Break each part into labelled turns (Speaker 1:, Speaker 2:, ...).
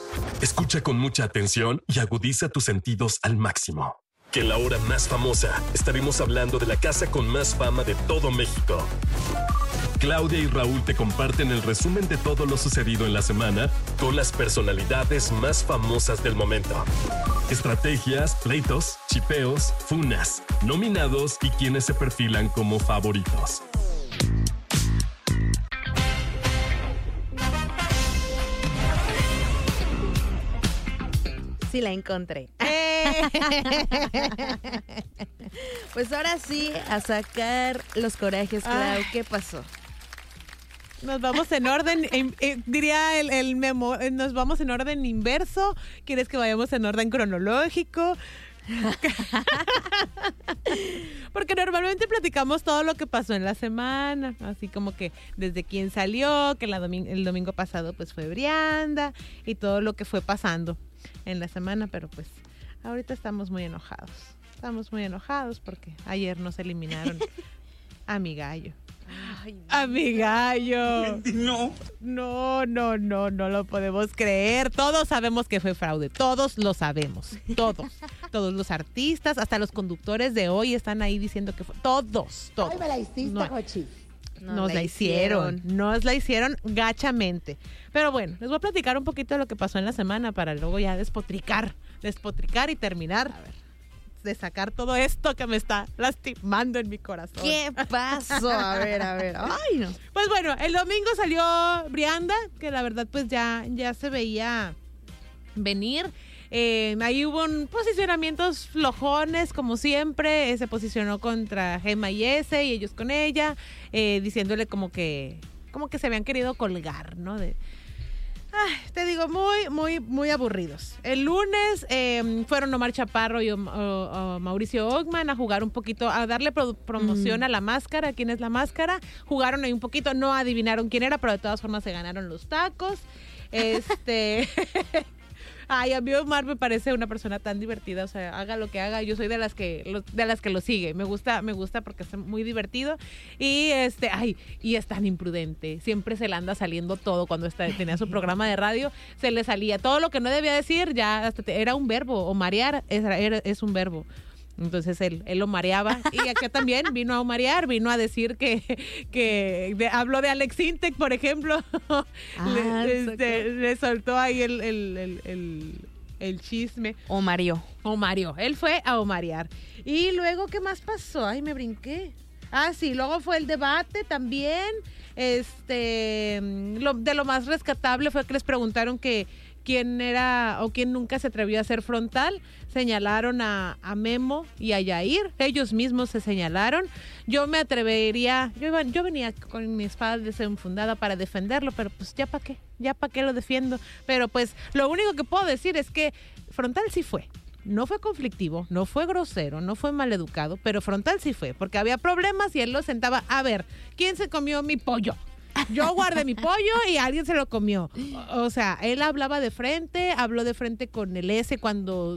Speaker 1: Escucha con mucha atención y agudiza tus sentidos al máximo. Que en la hora más famosa estaremos hablando de la casa con más fama de todo México. Claudia y Raúl te comparten el resumen de todo lo sucedido en la semana con las personalidades más famosas del momento. Estrategias, pleitos, chipeos, funas, nominados y quienes se perfilan como favoritos.
Speaker 2: Sí, la encontré. Pues ahora sí, a sacar los corajes, Clau. ¿Qué pasó?
Speaker 3: Nos vamos en orden, diría el memo, nos vamos en orden inverso. ¿Quieres que vayamos en orden cronológico? Porque normalmente platicamos todo lo que pasó en la semana, así como que desde quién salió, que el domingo pasado pues fue Brianda y todo lo que fue pasando en la semana, pero pues ahorita estamos muy enojados. Estamos muy enojados porque ayer nos eliminaron a mi gallo.
Speaker 2: Ay, no.
Speaker 3: A mi gallo. No lo podemos creer. Todos sabemos que fue fraude. Todos lo sabemos. Todos los artistas, hasta los conductores de hoy están ahí diciendo que fue. Todos.
Speaker 4: Ay, me la hiciste, Jochi.
Speaker 3: Nos la hicieron gachamente. Pero bueno, les voy a platicar un poquito de lo que pasó en la semana para luego ya despotricar y terminar de sacar todo esto que me está lastimando en mi corazón.
Speaker 2: ¿Qué pasó? A ver. Ay, no.
Speaker 3: Pues bueno, el domingo salió Brianda, que la verdad pues ya se veía venir. Ahí hubo posicionamientos flojones, como siempre. Se posicionó contra Gemma y Ese, y ellos con ella, diciéndole como que se habían querido colgar, ¿no? Te digo, muy aburridos. El lunes fueron Omar Chaparro y Mauricio Ogman a jugar un poquito, a darle promoción a La Máscara. ¿Quién es La Máscara? Jugaron ahí un poquito, no adivinaron quién era, pero de todas formas se ganaron los tacos. Ay, a mí Omar me parece una persona tan divertida, o sea, haga lo que haga, yo soy de las que lo sigue. Me gusta porque es muy divertido y y es tan imprudente. Siempre se le anda saliendo todo. Cuando tenía su programa de radio, se le salía todo lo que no debía decir, ya hasta era un verbo, o marear es un verbo. Entonces él lo mareaba, y acá también vino a marear, vino a decir que habló de Alex Intec, por ejemplo. Le soltó ahí el chisme.
Speaker 2: Mario.
Speaker 3: Él fue a omarear. Y luego, ¿qué más pasó? Ay, me brinqué. Sí, luego fue el debate también. De lo más rescatable fue que les preguntaron que quién era o quién nunca se atrevió a ser frontal. Señalaron a Memo y a Yair. Ellos mismos se señalaron. Yo me atrevería, yo venía con mi espada desenfundada para defenderlo, pero pues ya para qué lo defiendo. Pero pues lo único que puedo decir es que frontal sí fue. No fue conflictivo, no fue grosero, no fue maleducado, pero frontal sí fue, porque había problemas y él lo sentaba. A ver, ¿quién se comió mi pollo? Yo guardé mi pollo y alguien se lo comió. O sea, él habló de frente con el S cuando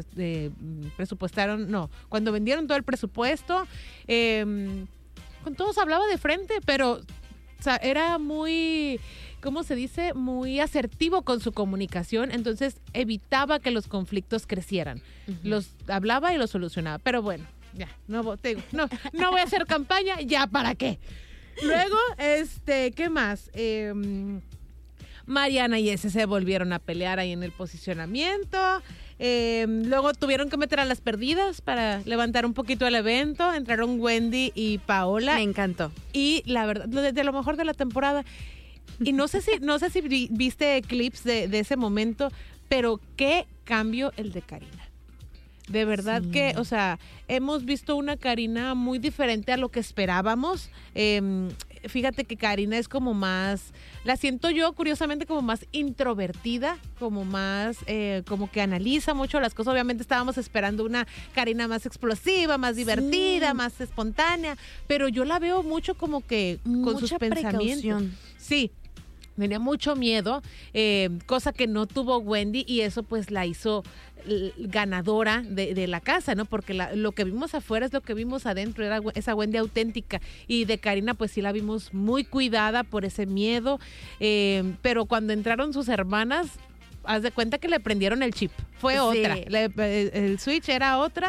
Speaker 3: cuando vendieron todo el presupuesto. Con todos hablaba de frente, pero o sea, era muy, ¿cómo se dice? Muy asertivo con su comunicación, entonces evitaba que los conflictos crecieran. Los hablaba y los solucionaba. Pero bueno, ya, no voy a hacer campaña, ya para qué. Luego, ¿qué más? Mariana y Ese se volvieron a pelear ahí en el posicionamiento. Luego tuvieron que meter a las perdidas para levantar un poquito el evento. Entraron Wendy y Paola.
Speaker 2: Me encantó.
Speaker 3: Y la verdad, de lo mejor de la temporada. Y no sé si viste clips de ese momento, pero qué cambio el de Karina. De verdad que, o sea, hemos visto una Karina muy diferente a lo que esperábamos. Fíjate que Karina es como más, la siento yo curiosamente como más introvertida, como más, como que analiza mucho las cosas. Obviamente estábamos esperando una Karina más explosiva, más divertida, más espontánea, pero yo la veo mucho como que con sus pensamientos. Sí. Tenía mucho miedo, cosa que no tuvo Wendy, y eso pues la hizo ganadora de la casa, ¿no? Porque lo que vimos afuera es lo que vimos adentro, era esa Wendy auténtica. Y de Karina pues sí la vimos muy cuidada por ese miedo, pero cuando entraron sus hermanas, haz de cuenta que le prendieron el chip. Fue otra. El switch era otra.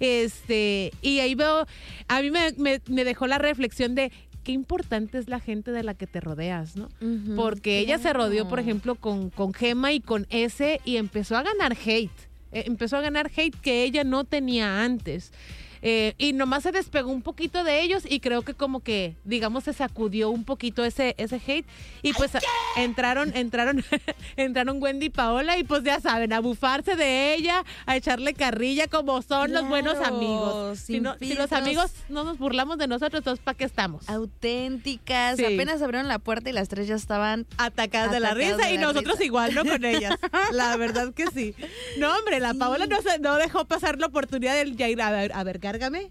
Speaker 3: Y ahí veo, a mí me dejó la reflexión de qué importante es la gente de la que te rodeas, ¿no? Porque ella se rodeó, por ejemplo, con Gema y con S y empezó a ganar hate. Empezó a ganar hate que ella no tenía antes. Y nomás se despegó un poquito de ellos y creo que como que, digamos, se sacudió un poquito ese hate y pues entraron Wendy y Paola y pues ya saben, a bufarse de ella, a echarle carrilla como son los buenos amigos. Si los amigos no nos burlamos de nosotros, entonces ¿para qué estamos?
Speaker 2: Auténticas,
Speaker 3: Sí.
Speaker 2: Apenas abrieron la puerta y las tres ya estaban
Speaker 3: Atacadas de la risa y nosotros igual, ¿no? Con ellas. La verdad que sí. No, hombre, la Paola no dejó pasar la oportunidad del Jair. A ver, cárgame.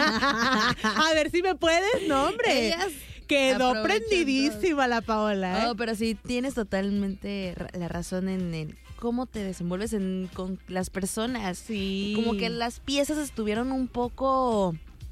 Speaker 3: A ver si me puedes. No, hombre.
Speaker 2: Ellas
Speaker 3: quedó
Speaker 2: aprovechan
Speaker 3: prendidísima la Paola, ¿eh?
Speaker 2: Oh, pero sí, tienes totalmente la razón en el cómo te desenvuelves con las personas.
Speaker 3: Sí.
Speaker 2: Como que las piezas estuvieron un poco...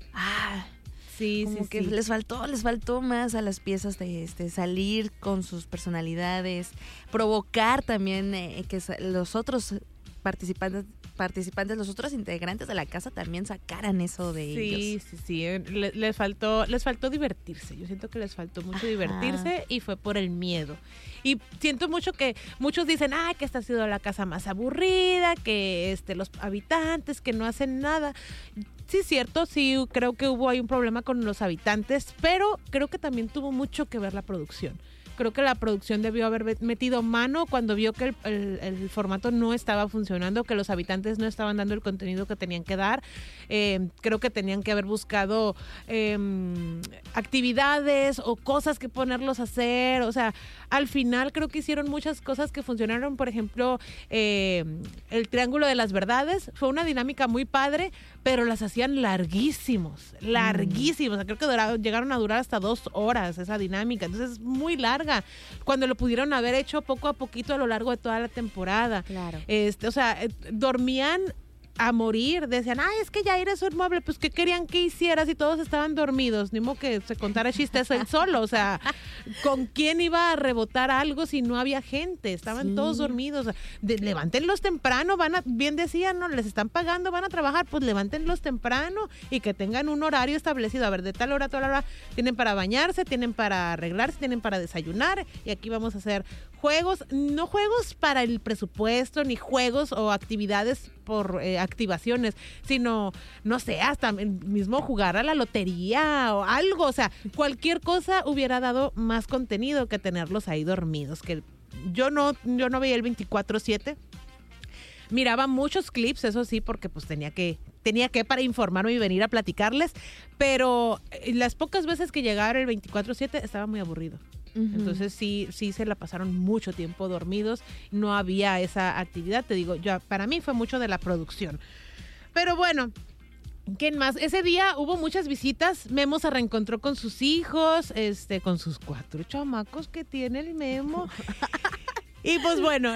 Speaker 3: Sí,
Speaker 2: como que
Speaker 3: sí.
Speaker 2: les faltó más a las piezas de salir con sus personalidades, provocar también que los otros participantes, los otros integrantes de la casa también sacaran eso de ellos.
Speaker 3: Sí. Les faltó divertirse. Yo siento que les faltó mucho divertirse y fue por el miedo. Y siento mucho que muchos dicen, que esta ha sido la casa más aburrida, que los habitantes que no hacen nada. Sí, cierto, sí, creo que hubo ahí un problema con los habitantes, pero creo que también tuvo mucho que ver la producción. Creo que la producción debió haber metido mano cuando vio que el formato no estaba funcionando, que los habitantes no estaban dando el contenido que tenían que dar. Creo que tenían que haber buscado actividades o cosas que ponerlos a hacer. O sea, al final creo que hicieron muchas cosas que funcionaron. Por ejemplo, el Triángulo de las Verdades fue una dinámica muy padre, pero las hacían larguísimos. O sea, creo que llegaron a durar hasta 2 horas esa dinámica. Entonces es muy larga. Cuando lo pudieron haber hecho poco a poquito a lo largo de toda la temporada.
Speaker 2: Claro.
Speaker 3: O sea, dormían a morir, decían, es que Jair es un mueble, pues ¿qué querían que hiciera si todos estaban dormidos? Ni modo que se contara chistes él solo, o sea, ¿con quién iba a rebotar algo si no había gente? Estaban todos dormidos, o sea, levántenlos temprano, bien decían, ¿no? Les están pagando, van a trabajar, pues levántenlos temprano y que tengan un horario establecido, a ver, de tal hora a tal hora, tienen para bañarse, tienen para arreglarse, tienen para desayunar y aquí vamos a hacer juegos, no juegos para el presupuesto, ni juegos o actividades por activaciones, sino, no sé, hasta mismo jugar a la lotería o algo, o sea, cualquier cosa hubiera dado más contenido que tenerlos ahí dormidos, que yo no veía el 24/7, miraba muchos clips, eso sí, porque pues tenía que para informarme y venir a platicarles, pero las pocas veces que llegaba el 24/7 estaba muy aburrido. Entonces sí se la pasaron mucho tiempo dormidos, no había esa actividad, te digo, para mí fue mucho de la producción. Pero bueno, ¿quién más? Ese día hubo muchas visitas, Memo se reencontró con sus hijos, con sus 4 chamacos que tiene el Memo. Y pues bueno,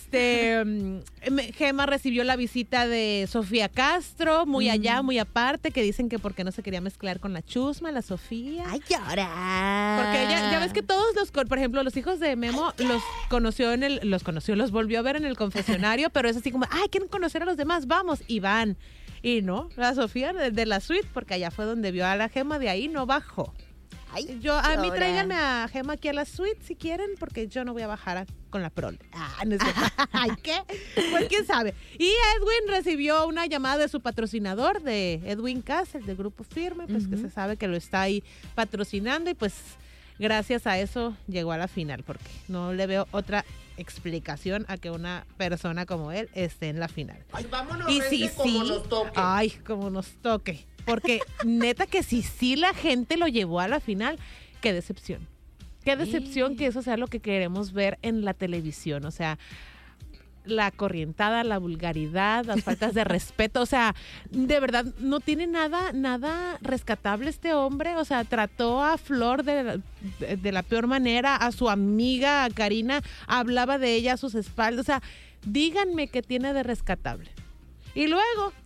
Speaker 3: Gema recibió la visita de Sofía Castro, muy allá, muy aparte, que dicen que porque no se quería mezclar con la chusma, la Sofía.
Speaker 2: ¡Ay, llora!
Speaker 3: Porque ya ves que todos por ejemplo, los hijos de Memo los volvió a ver en el confesionario, pero es así como, quieren conocer a los demás, vamos, y van. Y no, la Sofía de la suite, porque allá fue donde vio a la Gema, de ahí no bajó. A mí tráiganme a Gema aquí a la suite si quieren, porque yo no voy a bajar con la prole. No sé. Ay, ¿qué? Pues quién sabe. Y Edwin recibió una llamada de su patrocinador, de Edwin Castle, de Grupo Firme, pues que se sabe que lo está ahí patrocinando y pues gracias a eso llegó a la final, porque no le veo otra explicación a que una persona como él esté en la final.
Speaker 4: Ay, vámonos,
Speaker 3: y sí,
Speaker 4: como nos toque.
Speaker 3: Ay, como nos toque. Porque neta que sí la gente lo llevó a la final, qué decepción. Qué decepción que eso sea lo que queremos ver en la televisión. O sea, la corrientada, la vulgaridad, las faltas de respeto. O sea, de verdad, no tiene nada rescatable este hombre. O sea, trató a Flor de la peor manera, a su amiga, a Karina, hablaba de ella a sus espaldas. O sea, díganme qué tiene de rescatable. Y luego,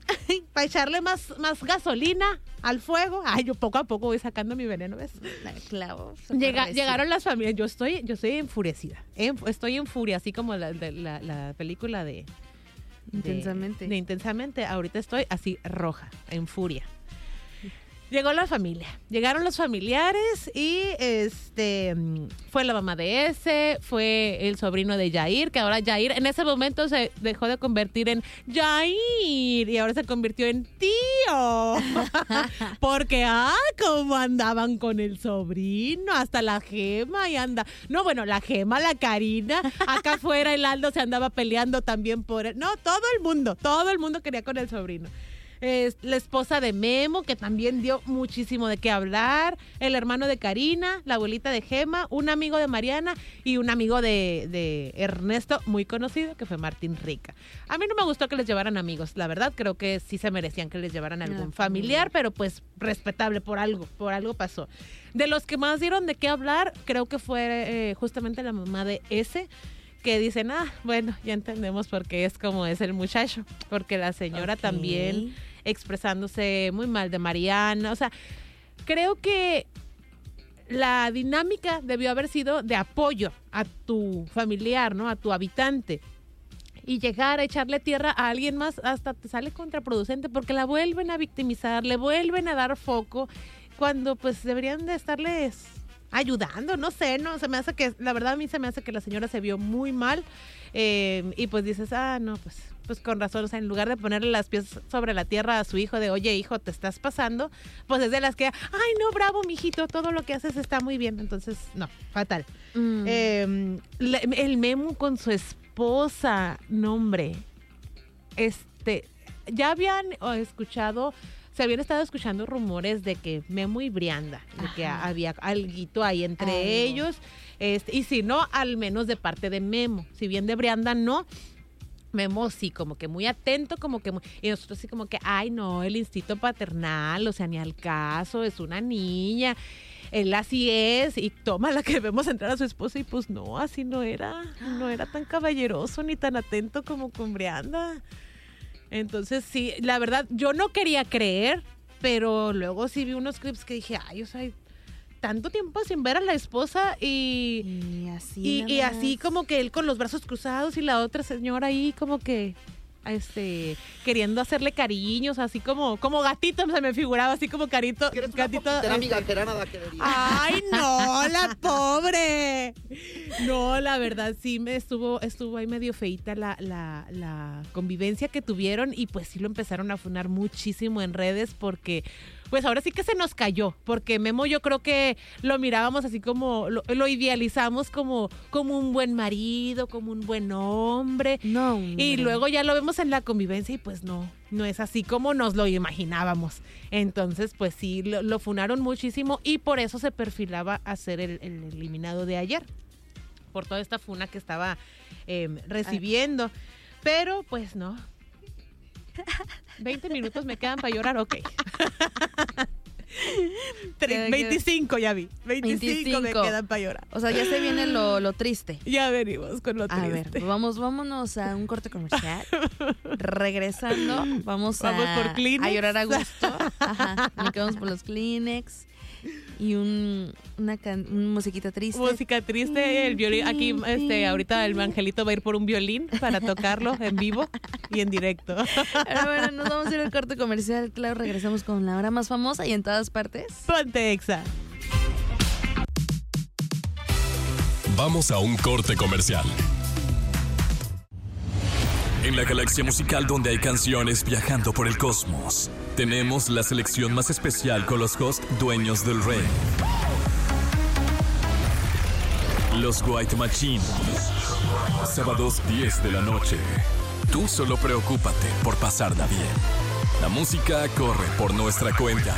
Speaker 3: para echarle más gasolina al fuego. Ay, yo poco a poco voy sacando mi veneno, ¿ves?
Speaker 2: Claro.
Speaker 3: Llegaron las familias. Yo estoy enfurecida. Estoy en furia, así como la película de
Speaker 2: Intensamente.
Speaker 3: De Intensamente. Ahorita estoy así roja, en furia. Llegó la familia, llegaron los familiares y fue la mamá de ese, fue el sobrino de Yair, que ahora Yair en ese momento se dejó de convertir en Yair y ahora se convirtió en tío. Porque, cómo andaban con el sobrino, hasta la Gema y anda. No, bueno, la Gema, la Karina, acá afuera el Aldo se andaba peleando también por él. No, todo el mundo quería con el sobrino. La esposa de Memo, que también dio muchísimo de qué hablar, el hermano de Karina, la abuelita de Gema, un amigo de Mariana y un amigo de Ernesto, muy conocido, que fue Martín Rica. A mí no me gustó que les llevaran amigos, la verdad, creo que sí se merecían que les llevaran algún familiar, pero pues respetable, por algo pasó. De los que más dieron de qué hablar, creo que fue justamente la mamá de ese, que dicen, bueno, ya entendemos por qué es como es el muchacho, porque la señora también expresándose muy mal de Mariana, o sea, creo que la dinámica debió haber sido de apoyo a tu familiar, ¿no? A tu habitante. Y llegar a echarle tierra a alguien más hasta te sale contraproducente porque la vuelven a victimizar, le vuelven a dar foco, cuando pues deberían de estarles ayudando, no sé, se me hace que, la verdad a mí se me hace que la señora se vio muy mal y pues dices, no, pues con razón, o sea, en lugar de ponerle las pies sobre la tierra a su hijo de, oye, hijo, te estás pasando, pues es de las que, ay, no, bravo, mijito, todo lo que haces está muy bien, entonces, no, fatal. El Memo con su esposa, no, hombre, ya habían escuchado... Se habían estado escuchando rumores de que Memo y Brianda, de que había alguito ahí entre ellos, y si no, al menos de parte de Memo. Si bien de Brianda no, Memo sí, como que muy atento, y nosotros sí como que, ay no, el instinto paternal, o sea, ni al caso, es una niña, él así es, y toma la que vemos entrar a su esposa, y pues no, así no era tan caballeroso ni tan atento como con Brianda. Entonces, sí, la verdad, yo no quería creer, pero luego sí vi unos clips que dije, ay, o sea, tanto tiempo sin ver a la esposa y así como que él con los brazos cruzados y la otra señora ahí como que queriendo hacerle cariños, así como gatito, se me figuraba así como gatito. Ay, no, la pobre. No, la verdad sí me estuvo ahí medio feíta la convivencia que tuvieron y pues sí lo empezaron a funar muchísimo en redes porque pues ahora sí que se nos cayó, porque Memo yo creo que lo mirábamos así como, lo idealizamos como un buen marido, como un buen hombre. No, hombre. Y luego ya lo vemos en la convivencia y pues no es así como nos lo imaginábamos. Entonces pues sí, lo funaron muchísimo y por eso se perfilaba a ser el eliminado de ayer, por toda esta funa que estaba recibiendo. Pero pues no. 20 minutos me quedan para llorar, ok. 25 ya vi. 25 me quedan para llorar.
Speaker 2: O sea, ya se viene lo triste.
Speaker 3: Ya venimos con lo triste.
Speaker 2: A ver, vámonos a un corte comercial. Regresando, vamos
Speaker 3: por Kleenex.
Speaker 2: A llorar a gusto. Ajá. Nos quedamos por los Kleenex. Y una musiquita triste.
Speaker 3: Música triste, el violín. Aquí, ahorita el Angelito va a ir por un violín para tocarlo en vivo y en directo.
Speaker 2: Pero bueno, nos vamos a ir al corte comercial. Claro, regresamos con la hora más famosa y en todas partes.
Speaker 3: Ponte Exa.
Speaker 1: Vamos a un corte comercial. En la galaxia musical donde hay canciones viajando por el cosmos, tenemos la selección más especial con los hosts dueños del rey. Los White Machine. Sábados 10 de la noche. Tú solo preocúpate por pasarla bien. La música corre por nuestra cuenta.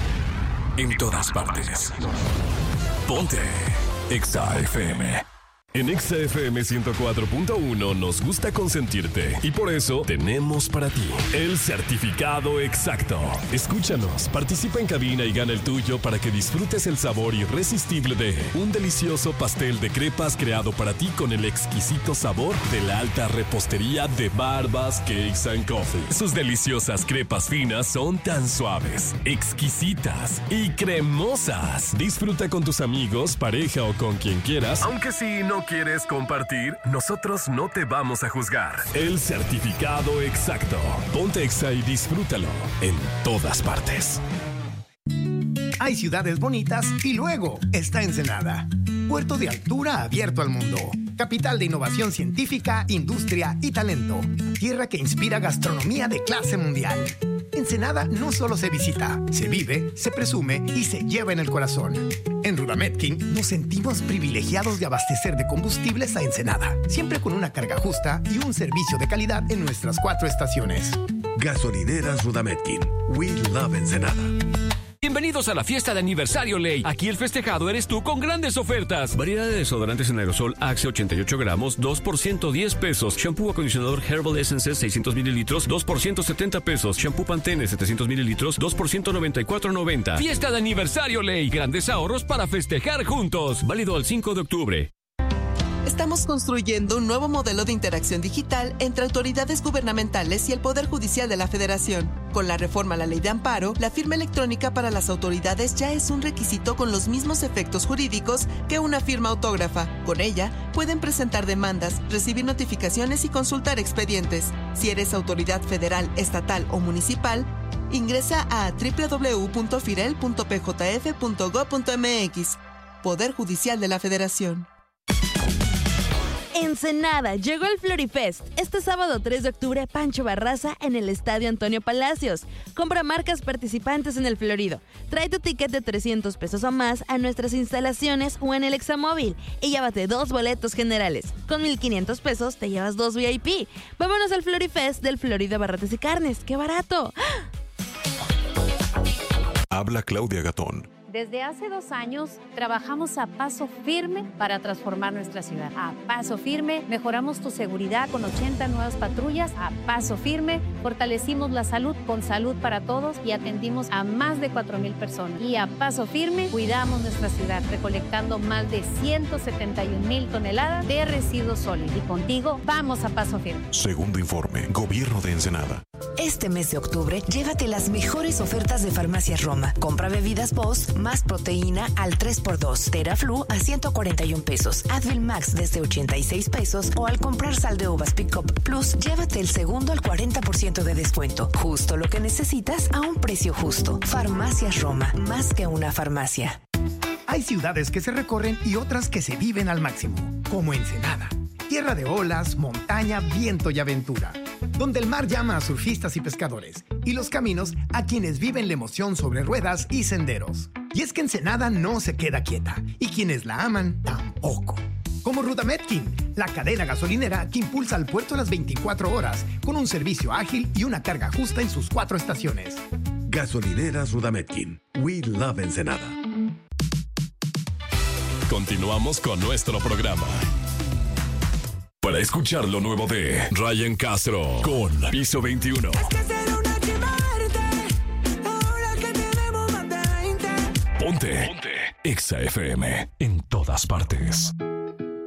Speaker 1: En todas partes. Ponte Exa FM. En Exa FM 104.1 nos gusta consentirte y por eso tenemos para ti el certificado exacto. Escúchanos, participa en cabina y gana el tuyo para que disfrutes el sabor irresistible de un delicioso pastel de crepas creado para ti con el exquisito sabor de la alta repostería de Barbas Cakes and Coffee. Sus deliciosas crepas finas son tan suaves, exquisitas y cremosas. Disfruta con tus amigos, pareja o con quien quieras, aunque si no quieres compartir, nosotros no te vamos a juzgar. El certificado exacto. Ponte Exa y disfrútalo en todas partes.
Speaker 4: Hay ciudades bonitas y luego está Ensenada. Puerto de altura abierto al mundo. Capital de innovación científica, industria y talento. Tierra que inspira gastronomía de clase mundial. Ensenada no solo se visita, se vive, se presume y se lleva en el corazón. En Rudametkin nos sentimos privilegiados de abastecer de combustibles a Ensenada, siempre con una carga justa y un servicio de calidad en nuestras 4 estaciones.
Speaker 5: Gasolineras Rudametkin. We love Ensenada.
Speaker 6: Bienvenidos a la fiesta de aniversario Ley. Aquí el festejado eres tú con grandes ofertas. Variedad de desodorantes en aerosol Axe 88 gramos, 2 por 110 pesos. Shampoo acondicionador Herbal Essences 600 mililitros, 2 por 170 pesos. Shampoo Pantene 700 mililitros, 2 por 194.90. Fiesta de aniversario Ley. Grandes ahorros para festejar juntos. Válido al 5 de octubre.
Speaker 7: Estamos construyendo un nuevo modelo de interacción digital entre autoridades gubernamentales y el Poder Judicial de la Federación. Con la reforma a la Ley de Amparo, la firma electrónica para las autoridades ya es un requisito con los mismos efectos jurídicos que una firma autógrafa. Con ella, pueden presentar demandas, recibir notificaciones y consultar expedientes. Si eres autoridad federal, estatal o municipal, ingresa a www.firel.pjf.gov.mx. Poder Judicial de la Federación.
Speaker 2: Ensenada, llegó el Florifest. Este sábado 3 de octubre, Pancho Barraza en el Estadio Antonio Palacios. Compra marcas participantes en el Florido. Trae tu ticket de 300 pesos o más a nuestras instalaciones o en el Examóvil y llévate 2 boletos generales. Con 1,500 pesos te llevas 2 VIP. Vámonos al Florifest del Florida Barrotes y Carnes. ¡Qué barato!
Speaker 5: Habla Claudia Gatón.
Speaker 8: Desde hace 2 años trabajamos a paso firme para transformar nuestra ciudad. A paso firme mejoramos tu seguridad con 80 nuevas patrullas. A paso firme fortalecimos la salud con Salud para Todos y atendimos a más de 4,000 personas. Y a paso firme cuidamos nuestra ciudad recolectando más de 171,000 toneladas de residuos sólidos. Y contigo vamos a paso firme.
Speaker 5: Segundo informe, Gobierno de Ensenada.
Speaker 9: Este mes de octubre, llévate las mejores ofertas de Farmacias Roma. Compra bebidas Boss más proteína al 3x2. Teraflu a 141 pesos. Advil Max desde 86 pesos. O al comprar sal de uvas Pickup Plus, llévate el segundo al 40% de descuento. Justo lo que necesitas a un precio justo. Farmacias Roma, más que una farmacia.
Speaker 4: Hay ciudades que se recorren y otras que se viven al máximo, como Ensenada. Tierra de olas, montaña, viento y aventura. Donde el mar llama a surfistas y pescadores, y los caminos a quienes viven la emoción sobre ruedas y senderos. Y es que Ensenada no se queda quieta, y quienes la aman tampoco. Como Rudametkin, la cadena gasolinera que impulsa al puerto las 24 horas, con un servicio ágil y una carga justa en sus 4 estaciones.
Speaker 5: Gasolineras Rudametkin. We love Ensenada.
Speaker 1: Continuamos con nuestro programa. Para escuchar lo nuevo de Ryan Castro con Piso 21. Ponte Exa FM en todas partes.